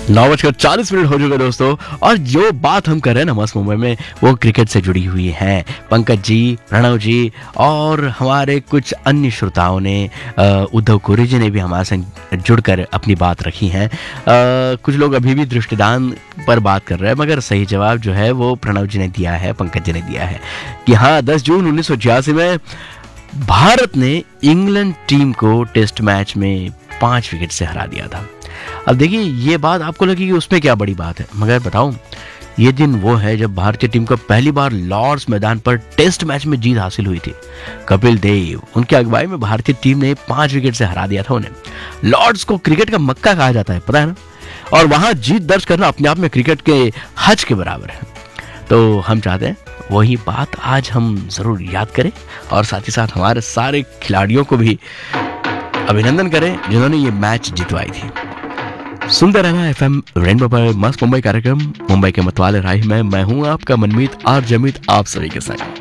9:40 हो चुके दोस्तों। और जो बात हम कर रहे हैं ना मस्त मुंबई में, वो क्रिकेट से जुड़ी हुई है। पंकज जी, प्रणव जी और हमारे कुछ अन्य श्रोताओं ने, उद्धव कोरी जी ने भी हमारे संग जुड़कर अपनी बात रखी है। कुछ लोग अभी भी दृष्टिदान पर बात कर रहे हैं, मगर सही जवाब जो है वो प्रणव जी ने दिया है, पंकज जी ने दिया है कि हाँ, 10 जून 1986 में भारत ने इंग्लैंड टीम को टेस्ट मैच में 5 विकेट से हरा दिया था। अब देखिए, ये बात आपको लगी कि उसमें क्या बड़ी बात है, मगर बताऊं, ये दिन वो है जब भारतीय टीम को पहली बार लॉर्ड्स मैदान पर टेस्ट मैच में जीत हासिल हुई थी। कपिल देव उनकी अगुवाई में भारतीय टीम ने 5 विकेट से हरा दिया था उन्हें। लॉर्ड्स को क्रिकेट का मक्का कहा जाता है, पता है ना, और वहां जीत दर्ज करना अपने आप में क्रिकेट के हज के बराबर है। तो हम चाहते हैं वही बात आज हम जरूर याद करें और साथ ही साथ हमारे सारे खिलाड़ियों को भी अभिनंदन करें जिन्होंने ये मैच जितवाई थी। सुनते रहना एफएम रेनबो पर मस्त मुंबई कार्यक्रम मुंबई के मतवाले राह में। मैं हूं आपका मनमीत आर जमीत, आप सभी के साथ।